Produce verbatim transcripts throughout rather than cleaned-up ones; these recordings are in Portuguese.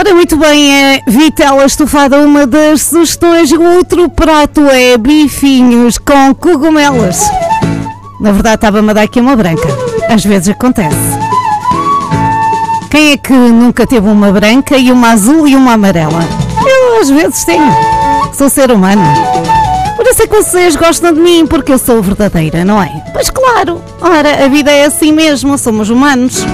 Ora, muito bem, é vitela estufada, uma das sugestões. O outro prato é bifinhos com cogumelos. Na verdade, estava-me a dar aqui uma branca. Às vezes acontece. Quem é que nunca teve uma branca e uma azul e uma amarela? Eu, às vezes, tenho. Sou ser humano. Por isso é que vocês gostam de mim, porque eu sou verdadeira, não é? Pois claro. Ora, a vida é assim mesmo, somos humanos.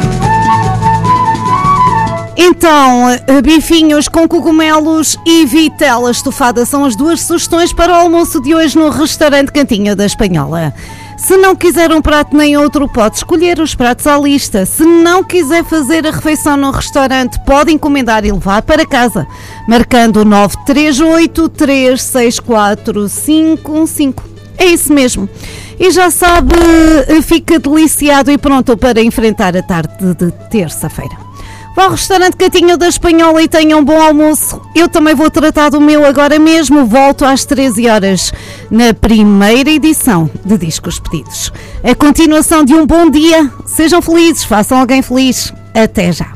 Então, bifinhos com cogumelos e vitela estufada são as duas sugestões para o almoço de hoje no restaurante Cantinho da Espanhola. Se não quiser um prato nem outro, pode escolher os pratos à lista. Se não quiser fazer a refeição no restaurante, pode encomendar e levar para casa, marcando nove três oito, três seis quatro, cinco um cinco. É isso mesmo. E já sabe, fica deliciado e pronto para enfrentar a tarde de terça-feira. Vá ao restaurante Cantinho da Espanhola e tenha um bom almoço. Eu também vou tratar do meu agora mesmo. Volto às treze horas na primeira edição de Discos Pedidos. A continuação de um bom dia. Sejam felizes, façam alguém feliz. Até já.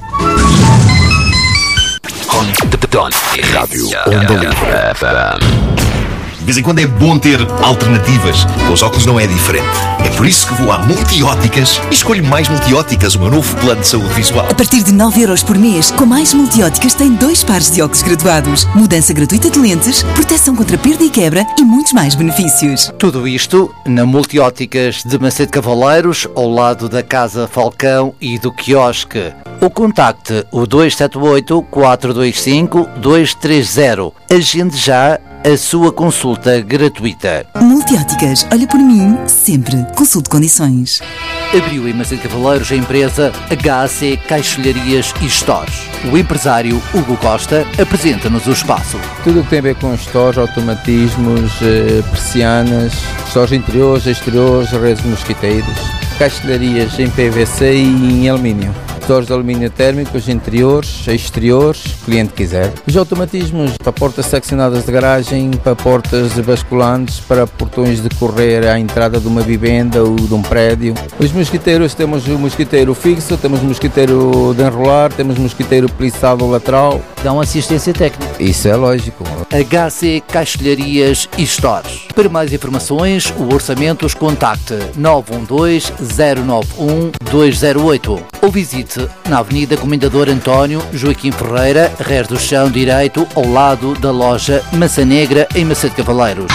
Rádio Onda Livre. De vez em quando é bom ter alternativas. Com os óculos não é diferente. É por isso que vou à Multióticas e escolho Mais Multióticas, o meu novo plano de saúde visual. A partir de nove euros por mês, com Mais Multióticas tem dois pares de óculos graduados, mudança gratuita de lentes, proteção contra perda e quebra e muitos mais benefícios. Tudo isto na Multióticas de Macedo Cavaleiros, ao lado da Casa Falcão e do quiosque. Ou contacte o dois sete oito, quatro dois cinco, dois três zero. Agende já a sua consulta gratuita. Multióticas, olha por mim, sempre. Consulte condições. Abriu em Macedo Cavaleiros a empresa H A C Caixilharias e Stores. O empresário Hugo Costa apresenta-nos o espaço. Tudo o que tem a ver com stores, automatismos, persianas, stores interiores, exteriores, redes mosquiteiros, caixilharias em P V C e em alumínio. Stores de alumínio térmicos, interiores, exteriores, o cliente quiser. Os automatismos para portas seccionadas de garagem, para portas basculantes, para portões de correr à entrada de uma vivenda ou de um prédio. Os mosquiteiros, temos o mosquiteiro fixo, temos o mosquiteiro de enrolar, temos o mosquiteiro plissado lateral. Dão assistência técnica. Isso é lógico. H C Caixilharias e Stores. Para mais informações, o orçamentos, contacte nove um dois, zero nove um, dois zero oito ou visite na Avenida Comendador António Joaquim Ferreira, Rés do Chão direito, ao lado da loja Maçã Negra, em Macedo Cavaleiros.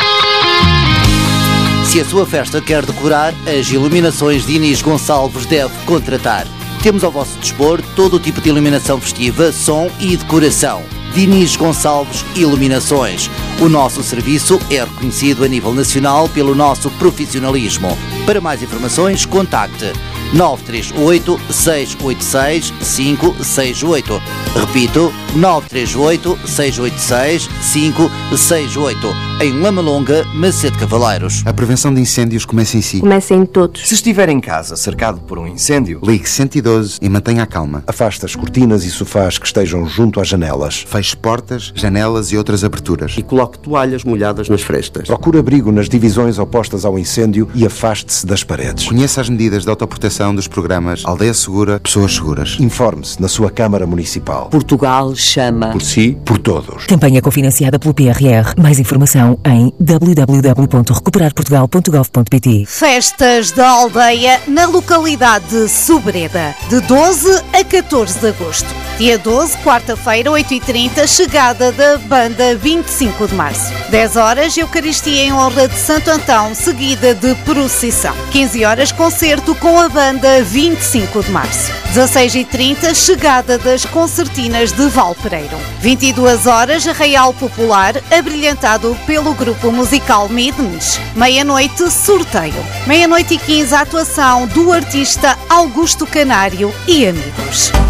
Se a sua festa quer decorar, as iluminações de Inês Gonçalves deve contratar. Temos ao vosso dispor todo o tipo de iluminação festiva, som e decoração. Diniz Gonçalves Iluminações. O nosso serviço é reconhecido a nível nacional pelo nosso profissionalismo. Para mais informações, contacte nove três oito, seis oito seis, cinco seis oito. Repito, nove três oito, seis oito seis, cinco seis oito. Em Lamalonga, Macedo Cavaleiros. A prevenção de incêndios começa em si. Começa em todos. Se estiver em casa cercado por um incêndio, ligue cento e doze e mantenha a calma. Afaste as cortinas e sofás que estejam junto às janelas. Feche portas, janelas e outras aberturas. E coloque toalhas molhadas nas frestas. Procure abrigo nas divisões opostas ao incêndio e afaste-se das paredes. Conheça as medidas de autoproteção dos programas Aldeia Segura, Pessoas Seguras. Informe-se na sua Câmara Municipal. Portugal chama. Por si, por todos. Campanha cofinanciada pelo P R R. Mais informação em w w w ponto recuperar portugal ponto gov ponto p t. Festas da aldeia na localidade de Sobreda, de doze a catorze de agosto. Dia doze, quarta-feira, oito e trinta, chegada da banda vinte e cinco de março. dez horas, Eucaristia em honra de Santo Antão, seguida de procissão. quinze horas, concerto com a banda vinte e cinco de março. dezasseis e trinta, chegada das concertinas de Valpereiro. vinte e duas horas, Arraial Popular, abrilhantado pelo grupo musical Midnes. Meia-noite, sorteio. Meia-noite e quinze, a atuação do artista Augusto Canário e amigos.